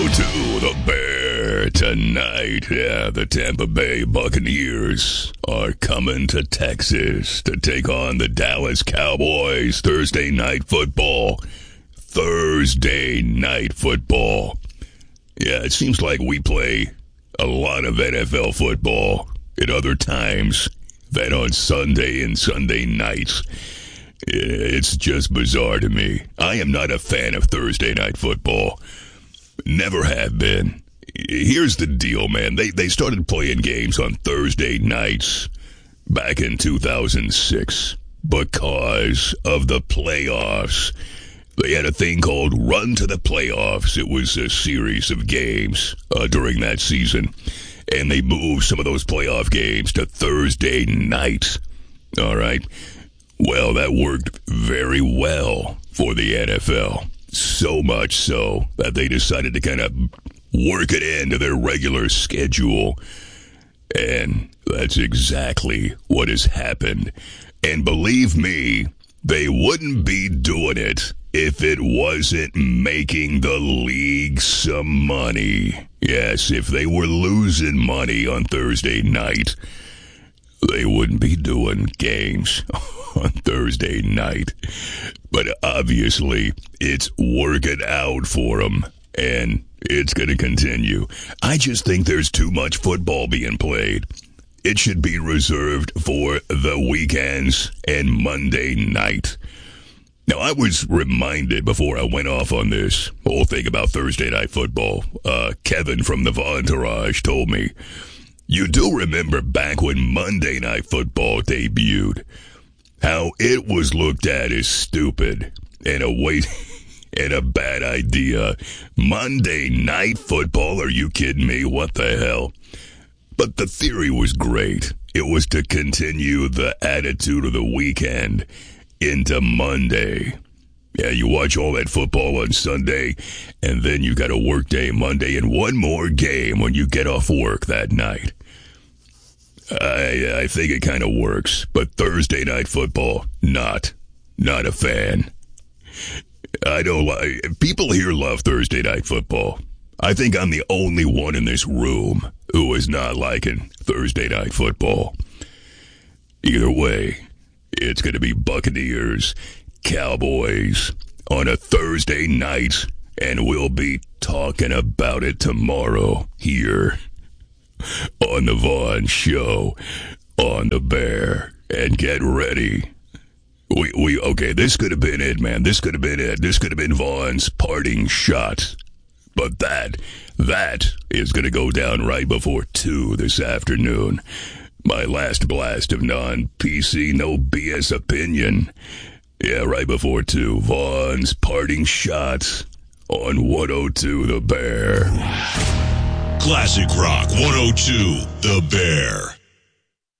102 The Bear tonight. Yeah, the Tampa Bay Buccaneers are coming to Texas to take on the Dallas Cowboys. Thursday night football. Yeah, it seems like we play a lot of NFL football at other times than on Sunday and Sunday nights. It's just bizarre to me. I am not a fan of Thursday night football. Never have been. Here's the deal, man. They started playing games on Thursday nights back in 2006 because of the playoffs. They had a thing called Run to the Playoffs. It was a series of games during that season. And they moved some of those playoff games to Thursday nights. All right. Well, that worked very well for the NFL. So much so that they decided to kind of work it into their regular schedule. And that's exactly what has happened. And believe me, they wouldn't be doing it if it wasn't making the league some money. Yes, if they were losing money on Thursday night, they wouldn't be doing games on Thursday night. But obviously, it's working out for them, and it's going to continue. I just think there's too much football being played. It should be reserved for the weekends and Monday night. Now, I was reminded before I went off on this whole thing about Thursday night football. Kevin from the Entourage told me, you do remember back when Monday night football debuted, how it was looked at as stupid and a bad idea. Monday night football? Are you kidding me? What the hell? But the theory was great. It was to continue the attitude of the weekend into Monday. Yeah, you watch all that football on Sunday, and then you got a work day Monday and one more game when you get off work that night. I think it kind of works, but Thursday night football, not a fan. I don't like, people here love Thursday night football. I think I'm the only one in this room who is not liking Thursday night football. Either way, it's going to be Buccaneers, Cowboys on a Thursday night, and we'll be talking about it tomorrow here on the Vaughn Show on the Bear. And get ready. Okay, this could have been it, man. This could have been it. This could have been Vaughn's parting shot. But that is going to go down right before 2 this afternoon. My last blast of non-PC, no BS opinion. Yeah, right before 2. Vaughn's parting shot on 102 The Bear. Classic Rock 102 The Bear.